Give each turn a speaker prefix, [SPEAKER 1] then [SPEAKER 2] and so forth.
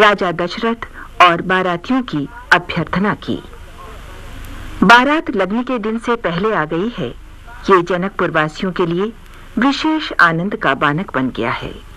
[SPEAKER 1] राजा दशरथ और बारातियों की अभ्यर्थना की। बारात लगने के दिन से पहले आ गई है, ये जनकपुर वासियों के लिए विशेष आनंद का बानक बन गया है।